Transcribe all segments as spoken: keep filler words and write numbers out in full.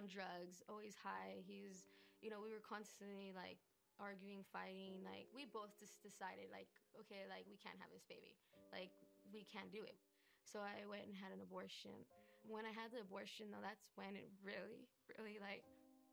on drugs, always high. He's, you know, we were constantly like arguing, fighting. Like we both just decided like, okay, like we can't have this baby. Like we can't do it. So I went and had an abortion. When I had the abortion though, that's when it really, really like,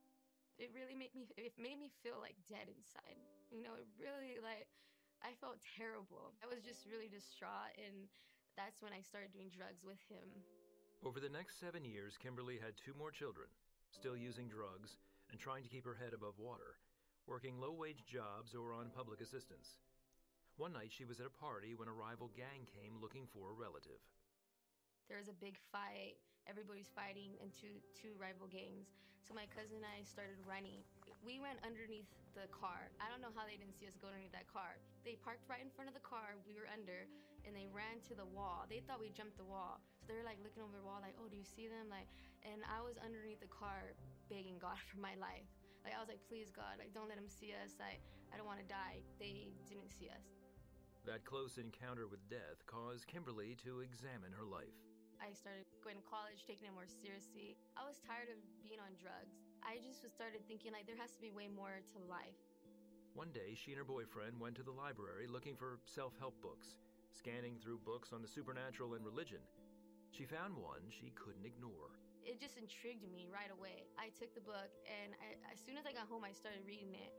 it really made me, it made me feel like dead inside. You know, it really like, I felt terrible. I was just really distraught, and that's when I started doing drugs with him. Over the next seven years, Kimberly had two more children, still using drugs and trying to keep her head above water, working low-wage jobs or on public assistance. One night she was at a party when a rival gang came looking for a relative. There was a big fight. Everybody's fighting into two rival gangs. So my cousin and I started running. We went underneath the car. I don't know how they didn't see us go underneath that car. They parked right in front of the car. We were under, and they ran to the wall. They thought we jumped the wall. So they were like looking over the wall like, oh, do you see them? Like, and I was underneath the car begging God for my life. Like, I was like, please, God, like, don't let them see us. I, I don't want to die. They didn't see us. That close encounter with death caused Kimberly to examine her life. I started going to college, taking it more seriously. I was tired of being on drugs. I just started thinking like there has to be way more to life. One day, she and her boyfriend went to the library looking for self-help books, scanning through books on the supernatural and religion. She found one she couldn't ignore. It just intrigued me right away. I took the book, and I, as soon as I got home, I started reading it.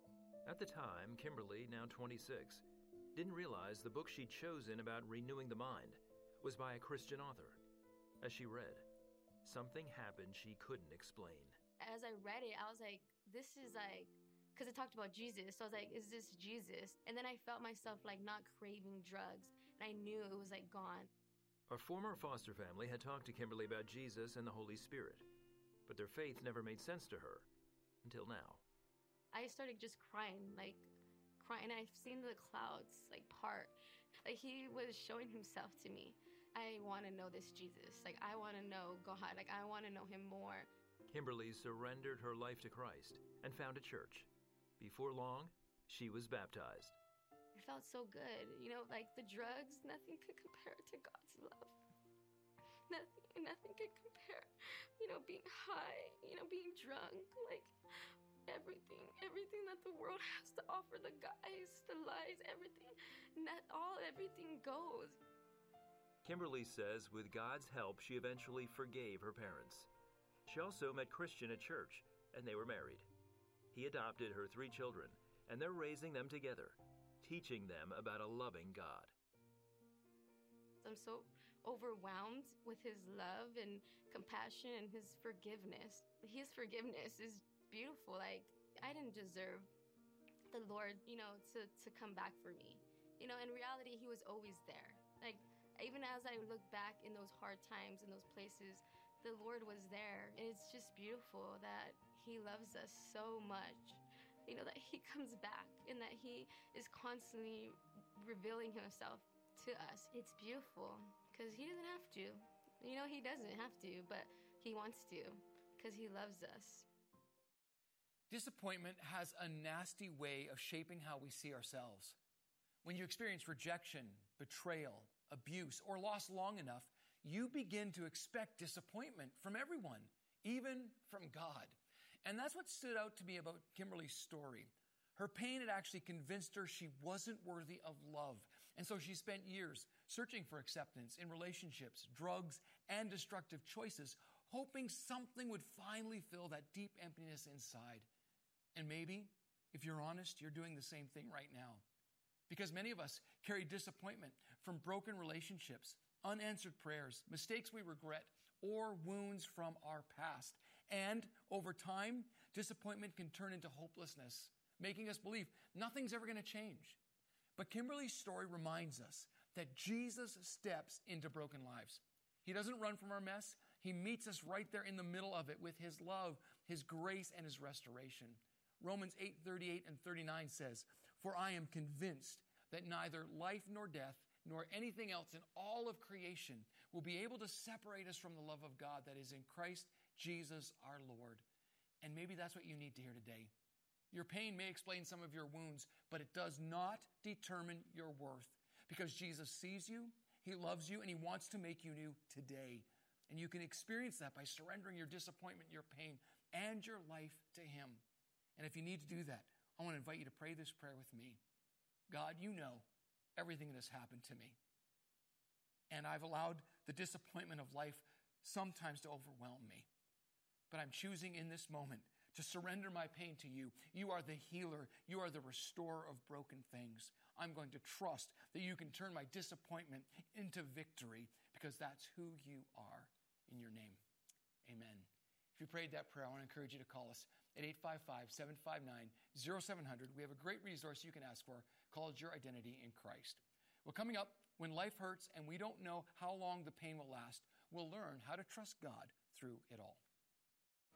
At the time, Kimberly, now twenty-six, didn't realize the book she'd chosen about renewing the mind was by a Christian author. As she read, something happened she couldn't explain. As I read it, I was like, this is like, because it talked about Jesus, so I was like, is this Jesus? And then I felt myself like not craving drugs, and I knew it was like gone. A former foster family had talked to Kimberly about Jesus and the Holy Spirit, but their faith never made sense to her, until now. I started just crying, like, crying, and I've seen the clouds like part. Like he was showing himself to me. I want to know this Jesus. Like I want to know God. Like I want to know him more. Kimberly surrendered her life to Christ and found a church. Before long, she was baptized. It felt so good. You know, like the drugs, nothing could compare to God's love. Nothing, nothing could compare. You know, being high, you know, being drunk, like everything, everything that the world has to offer, the guys, the lies, everything, not all, everything goes. Kimberly says with God's help, she eventually forgave her parents. She also met Christian at church, and they were married. He adopted her three children, and they're raising them together, teaching them about a loving God. I'm so overwhelmed with his love and compassion and his forgiveness. His forgiveness is beautiful. Like, I didn't deserve the Lord, you know, to, to come back for me. You know, in reality, he was always there. Like, even as I look back in those hard times, in those places, the Lord was there. And it's just beautiful that he loves us so much. You know, that he comes back and that he is constantly revealing himself to us. It's beautiful because he doesn't have to. You know, he doesn't have to, but he wants to because he loves us. Disappointment has a nasty way of shaping how we see ourselves. When you experience rejection, betrayal, abuse, or loss long enough, you begin to expect disappointment from everyone, even from God. And that's what stood out to me about Kimberly's story. Her pain had actually convinced her she wasn't worthy of love. And so she spent years searching for acceptance in relationships, drugs, and destructive choices, hoping something would finally fill that deep emptiness inside. And maybe, if you're honest, you're doing the same thing right now. Because many of us carry disappointment from broken relationships, unanswered prayers, mistakes we regret, or wounds from our past. And over time, disappointment can turn into hopelessness, making us believe nothing's ever going to change. But Kimberly's story reminds us that Jesus steps into broken lives. He doesn't run from our mess. He meets us right there in the middle of it with his love, his grace, and his restoration. Romans eight thirty-eight and thirty-nine says, "For I am convinced that neither life nor death, nor anything else in all of creation will be able to separate us from the love of God that is in Christ Jesus our Lord." And maybe that's what you need to hear today. Your pain may explain some of your wounds, but it does not determine your worth. Because Jesus sees you, he loves you, and he wants to make you new today. And you can experience that by surrendering your disappointment, your pain, and your life to Him. And if you need to do that, I want to invite you to pray this prayer with me. God, you know everything that has happened to me. And I've allowed the disappointment of life sometimes to overwhelm me. But I'm choosing in this moment to surrender my pain to you. You are the healer. You are the restorer of broken things. I'm going to trust that you can turn my disappointment into victory because that's who you are. In your name, amen. If you prayed that prayer, I want to encourage you to call us at eight five five, seven five nine, zero seven zero zero. We have a great resource you can ask for called Your Identity in Christ. Well, coming up, when life hurts and we don't know how long the pain will last, we'll learn how to trust God through it all.